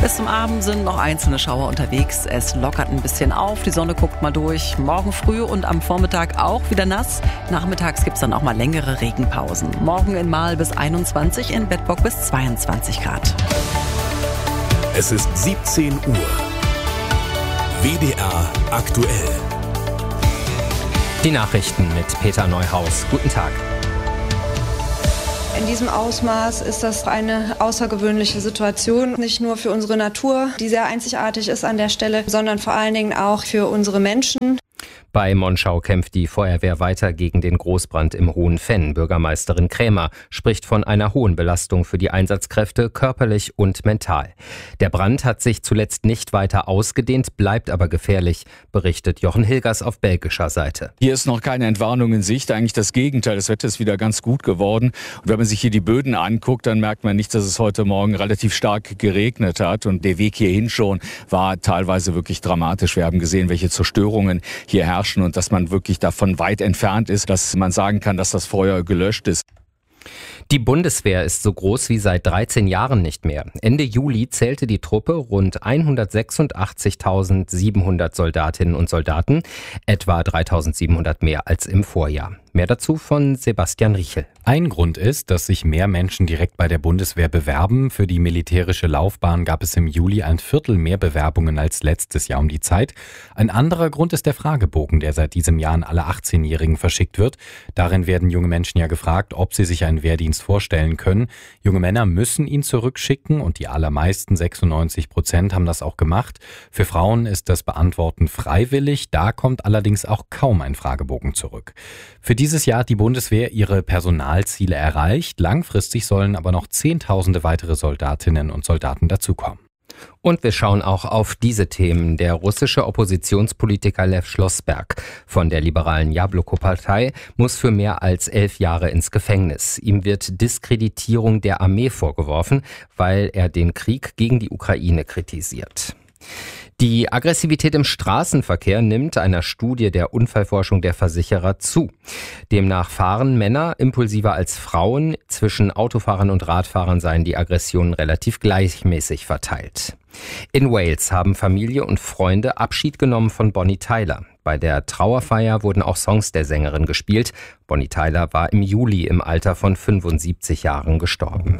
Bis zum Abend sind noch einzelne Schauer unterwegs. Es lockert ein bisschen auf, die Sonne guckt mal durch. Morgen früh und am Vormittag auch wieder nass. Nachmittags gibt es dann auch mal längere Regenpausen. Morgen in Marl bis 21, in Bedburg bis 22 Grad. Es ist 17 Uhr. WDR aktuell. Die Nachrichten mit Peter Neuhaus. Guten Tag. In diesem Ausmaß ist das eine außergewöhnliche Situation, nicht nur für unsere Natur, die sehr einzigartig ist an der Stelle, sondern vor allen Dingen auch für unsere Menschen. Bei Monschau kämpft die Feuerwehr weiter gegen den Großbrand im Hohen Venn. Bürgermeisterin Krämer spricht von einer hohen Belastung für die Einsatzkräfte, körperlich und mental. Der Brand hat sich zuletzt nicht weiter ausgedehnt, bleibt aber gefährlich, berichtet Jochen Hilgers auf belgischer Seite. Hier ist noch keine Entwarnung in Sicht, eigentlich das Gegenteil. Das Wetter ist wieder ganz gut geworden. Und wenn man sich hier die Böden anguckt, dann merkt man nicht, dass es heute Morgen relativ stark geregnet hat. Und der Weg hierhin schon war teilweise wirklich dramatisch. Wir haben gesehen, welche Zerstörungen hier herrschen und dass man wirklich davon weit entfernt ist, dass man sagen kann, dass das Feuer gelöscht ist. Die Bundeswehr ist so groß wie seit 13 Jahren nicht mehr. Ende Juli zählte die Truppe rund 186.700 Soldatinnen und Soldaten, etwa 3.700 mehr als im Vorjahr. Mehr dazu von Sebastian Riechel. Ein Grund ist, dass sich mehr Menschen direkt bei der Bundeswehr bewerben. Für die militärische Laufbahn gab es im Juli 1/4 mehr Bewerbungen als letztes Jahr um die Zeit. Ein anderer Grund ist der Fragebogen, der seit diesem Jahr an alle 18-Jährigen verschickt wird. Darin werden junge Menschen ja gefragt, ob sie sich einen Wehrdienst vorstellen können. Junge Männer müssen ihn zurückschicken und die allermeisten, 96%, haben das auch gemacht. Für Frauen ist das Beantworten freiwillig. Da kommt allerdings auch kaum ein Fragebogen zurück. Für dieses Jahr hat die Bundeswehr ihre Personalziele erreicht. Langfristig sollen aber noch Zehntausende weitere Soldatinnen und Soldaten dazukommen. Und wir schauen auch auf diese Themen. Der russische Oppositionspolitiker Lew Schlossberg von der liberalen Jabloko-Partei muss für mehr als 11 Jahre ins Gefängnis. Ihm wird Diskreditierung der Armee vorgeworfen, weil er den Krieg gegen die Ukraine kritisiert. Die Aggressivität im Straßenverkehr nimmt einer Studie der Unfallforschung der Versicherer zu. Demnach fahren Männer impulsiver als Frauen. Zwischen Autofahrern und Radfahrern seien die Aggressionen relativ gleichmäßig verteilt. In Wales haben Familie und Freunde Abschied genommen von Bonnie Tyler. Bei der Trauerfeier wurden auch Songs der Sängerin gespielt. Bonnie Tyler war im Juli im Alter von 75 Jahren gestorben.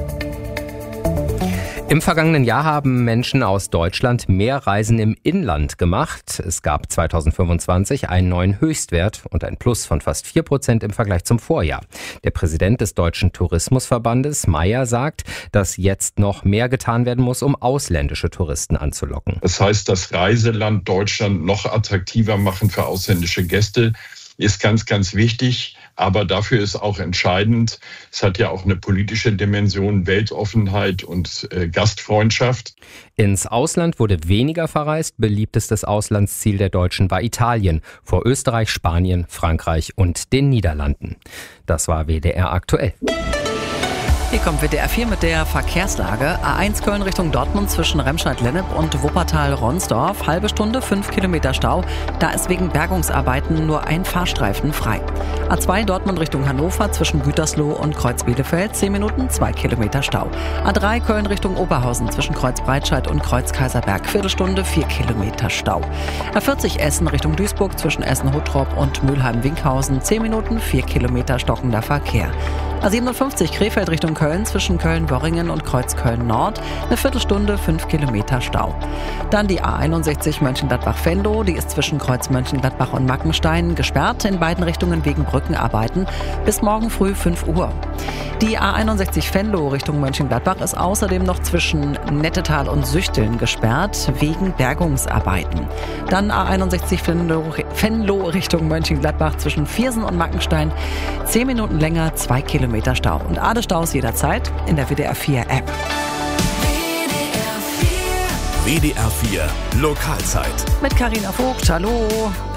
Im vergangenen Jahr haben Menschen aus Deutschland mehr Reisen im Inland gemacht. Es gab 2025 einen neuen Höchstwert und ein Plus von fast 4% im Vergleich zum Vorjahr. Der Präsident des Deutschen Tourismusverbandes, Mayer, sagt, dass jetzt noch mehr getan werden muss, um ausländische Touristen anzulocken. Das heißt, das Reiseland Deutschland noch attraktiver machen für ausländische Gäste ist ganz, ganz wichtig. Aber dafür ist auch entscheidend, es hat ja auch eine politische Dimension, Weltoffenheit und Gastfreundschaft. Ins Ausland wurde weniger verreist. Beliebtestes Auslandsziel der Deutschen war Italien, vor Österreich, Spanien, Frankreich und den Niederlanden. Das war WDR aktuell. Hier kommt WDR 4 mit der Verkehrslage. A1 Köln Richtung Dortmund zwischen Remscheid-Lennep und Wuppertal-Ronsdorf. Halbe Stunde, 5 Kilometer Stau. Da ist wegen Bergungsarbeiten nur ein Fahrstreifen frei. A2 Dortmund Richtung Hannover zwischen Gütersloh und Kreuz-Bielefeld. 10 Minuten, 2 Kilometer Stau. A3 Köln Richtung Oberhausen zwischen Kreuz-Breitscheid und Kreuz-Kaiserberg. Viertelstunde, 4 Kilometer Stau. A40 Essen Richtung Duisburg zwischen Essen-Huttrop und Mülheim-Winkhausen. 10 Minuten, 4 Kilometer stockender Verkehr. A57 Krefeld Richtung Köln zwischen Köln-Worringen und Kreuz-Köln-Nord. Eine Viertelstunde, 5 Kilometer Stau. Dann die A61 Mönchengladbach-Venlo. Die ist zwischen Kreuz Mönchengladbach und Mackenstein gesperrt. In beiden Richtungen wegen Brückenarbeiten. Bis morgen früh 5 Uhr. Die A61 Venlo Richtung Mönchengladbach ist außerdem noch zwischen Nettetal und Süchteln gesperrt wegen Bergungsarbeiten. Dann A61 Venlo Richtung Mönchengladbach zwischen Viersen und Mackenstein. 10 Minuten länger, 2 Kilometer Stau. Und alle Staus jederzeit in der WDR 4 App. WDR 4 Lokalzeit. Mit Carina Vogt, hallo.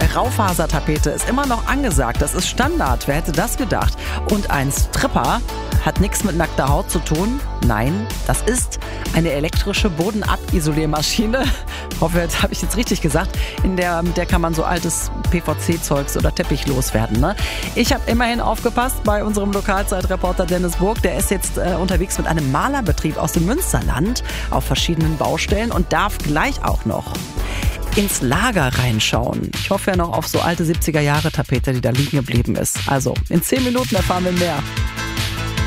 Raufasertapete ist immer noch angesagt. Das ist Standard. Wer hätte das gedacht? Und ein Stripper hat nichts mit nackter Haut zu tun. Nein, das ist eine elektrische Bodenabisoliermaschine. Ich hoffe, jetzt habe ich jetzt richtig gesagt. Mit der kann man so altes PVC-Zeugs oder Teppich loswerden. Ne? Ich habe immerhin aufgepasst bei unserem Lokalzeitreporter Dennis Burg. Der ist jetzt unterwegs mit einem Malerbetrieb aus dem Münsterland auf verschiedenen Baustellen und darf gleich auch noch ins Lager reinschauen. Ich hoffe ja noch auf so alte 70er-Jahre-Tapete, die da liegen geblieben ist. Also, in 10 Minuten erfahren wir mehr.